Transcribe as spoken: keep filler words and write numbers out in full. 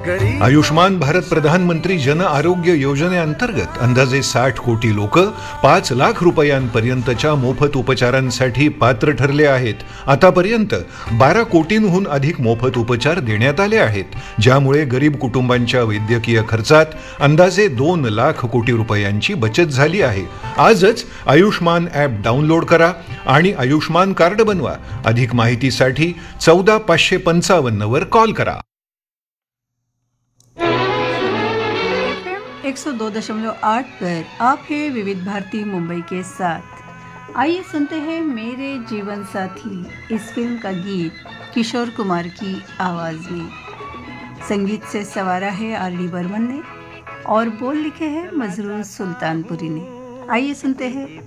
आयुष्मान भारत प्रधानमंत्री जन आरोग्य योजनेअंतर्गत अंदाजे साठ कोटी लोक पाच लाख रुपयांपर्यंतच्या मोफत उपचारांसाठी पात्र ठरले आहेत. आतापर्यंत बारा कोटींहून अधिक मोफत उपचार देण्यात आले आहेत, ज्यामुळे गरीब कुटुंबांच्या वैद्यकीय खर्चात अंदाजे दोन लाख कोटी रुपयांची बचत झाली आहे. आजच आयुष्मान ॲप डाउनलोड करा आणि आयुष्मान कार्ड बनवा. अधिक माहितीसाठी चौदा पाचशे पंचावन्न वर कॉल करा. एक सौ दो दशमलव आठ पर आप है विविध भारती मुंबई के साथ. आइए सुनते हैं मेरे जीवन साथी, इस फिल्म का गीत किशोर कुमार की आवाज़ में. संगीत से सवारा है आर डी बर्मन ने और बोल लिखे हैं मजरूर सुल्तानपुरी ने. आइए सुनते हैं.